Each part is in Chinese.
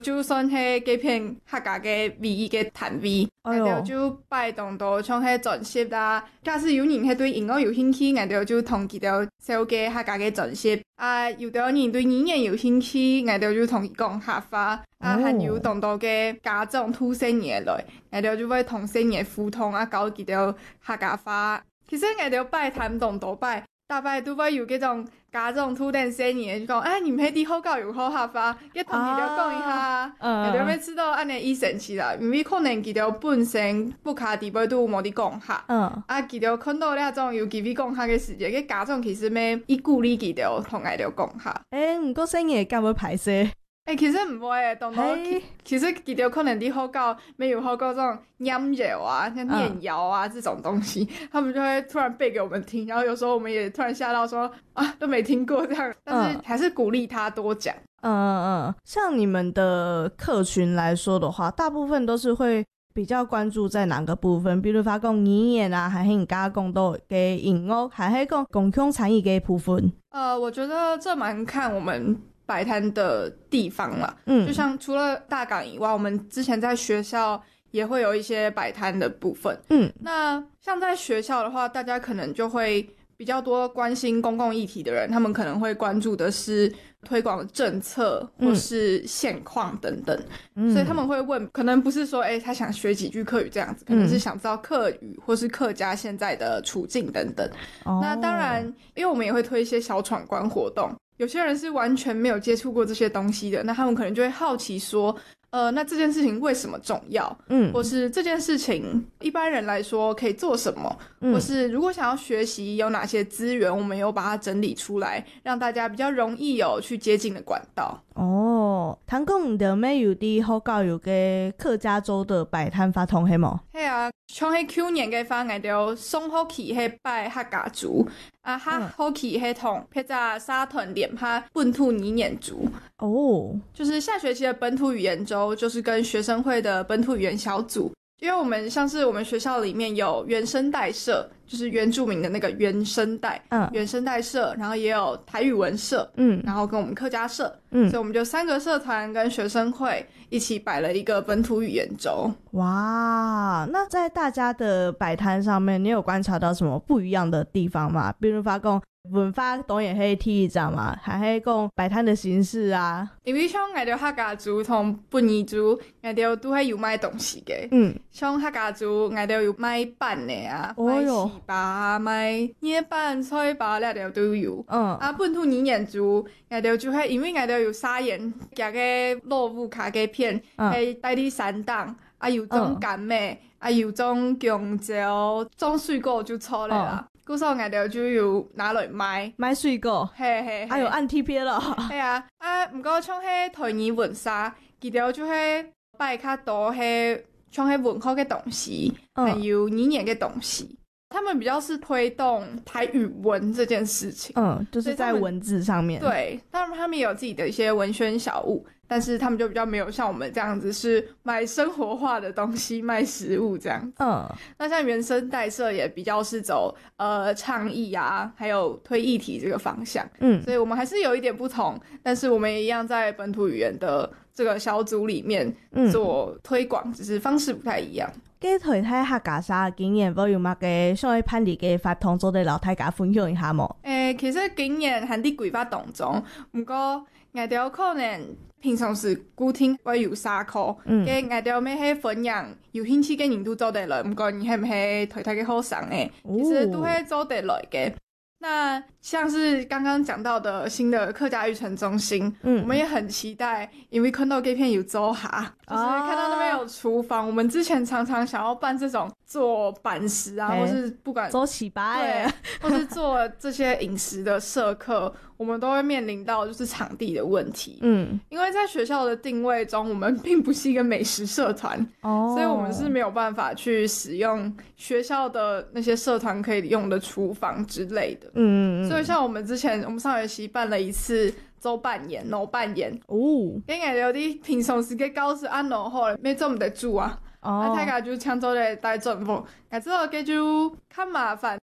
就算迄几片客家嘅味意嘅摊位，我哋就摆动到像迄전십啦。假使有人迄对音乐有兴趣，我哋就同佢哋小嘅客家嘅전십。啊，有啲人对語言有興趣，我哋就同佢講客話。啊，還有當到嘅家長土生嘢來，我哋就會同生嘢互通啊，教佢哋客家話。其實我哋擺攤當到擺。大擺都會有嗰種家長土定生嘢，就講你們迄啲好教有好客話，一同佢哋講一下，佢哋要知道安尼意思起來，因為可能佢哋本身不卡地位都冇啲講客，佢哋看到呢種有機會講客嘅時節，啲家長其實咩以鼓勵佢哋同佢哋講客。 不過生嘢敢會排泄？ 其實唔會，當到其實佢哋可能啲好教沒有好教這種念謠啊、像念謠啊這種東西，他們就會突然背給我們聽，然後有時候我們也突然嚇到說啊都沒聽過這樣，但是還是鼓勵他多講。 像你們的客群來說的話，大部分都是會比較關注在哪個部分？比如發講語言啊，還是你剛剛講到嘅音樂，還是講共享參與嘅部分？ 我覺得這蠻看我們擺攤的地方啦，就像除了大港以外，我們之前在學校也會有一些擺攤的部分。那像在學校的話，大家可能就會比較多關心公共議題的人，他們可能會關注的是推廣的政策或是現況等等，所以他們會問，可能不是說他想學幾句客語這樣子，可能是想知道客語或是客家現在的處境等等。那當然因為我們也會推一些小闖關活動，有些人是完全沒有接觸過這些東西的，那他們可能就會好奇說那這件事情為什麼重要？或是這件事情一般人來說可以做什麼？或是如果想要學習有哪些資源，我們有把它整理出來，讓大家比較容易有去接近的管道。 聽講唔到咩有啲好教育嘅客家州的擺攤發通係冇？ 係啊，像係去年嘅話，我哋送好去係擺客家族，好去係同譬如沙屯連拍本土語言族。就是下學期的本土語言周，就是跟學生會的本土語言小組，因為我們像是我們學校裡面有原聲帶社，就是原住民的那個原聲帶，原聲帶社，然後也有台語文社，然後跟我們客家社，所以我們就3個社團跟學生會一起擺了一個本土語言周。 哇，那在大家的擺攤上面，你有觀察到什麼不一樣的地方嗎？比如發講文化當然係體育展嘛，還係講擺攤的形式啊。 因為像我哋客家族同本彝族，我哋都係有賣東西嘅。像客家族，我哋有賣板嘅啊，賣糍粑啊，賣捏板、菜粑呢啲都有。本土語言族，我哋就係因為我哋有沙鹽加嘅蘿蔔卡嘅片，係帶啲散檔，有種乾麥，有種香蕉，種水果就錯嚟啦。嗰時候我哋就有拿來賣水果，還有按 TP 咯。 係啊，唔過像係台語文沙，佢哋就係擺較多係像係文化嘅東西，還有語言嘅東西。他們比較是推動台語文這件事情， 就是在文字上面。 對，當然他們也有自己的一些文宣小物，但是他們就比較沒有像我們這樣子是賣生活化的東西，賣食物這樣子。那像原聲帶社也比較是走倡議啊，還有推議題這個方向。所以我們還是有一點不同，但是我們也一樣在本土語言的這個小組裡面做推廣，只是方式不太一樣。 嘅推睇客家沙經驗，有乜嘅想去攀啲嘅法通做啲老大家分享一下冇？ 其實經驗喺啲規劃當中，不過我哋可能平常時固定會有沙課，嘅我哋咩去分享有興趣嘅人都做得來，不過你係唔係推睇嘅學生誒，其實都會做得來嘅。那像是剛剛講到的新的客家育成中心，我們也很期待，因為看到這片有做下，就是看到那邊有廚房，我們之前常常想要辦這種做板食啊，或是不管做糍粑，對， 或是做這些飲食的社課，我們都會面臨到就是場地的問題。因為在學校的定位中，我們並不是一個美食社團，所以我們是沒有辦法去使用學校的那些社團可以用的廚房之類的。所以像我們上學期辦了一次做扮演、攞扮演，因為有啲平常時嘅教室安攞好了，咩做唔得住啊，大家就搶走嚟帶政府，我知道嘅就較麻煩。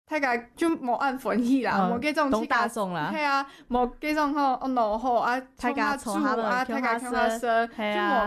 大家就无按分去啦，无计种东大众啦， 系啊，无计种吼怒吼啊， 大家抽他的啊，大家看他生，就无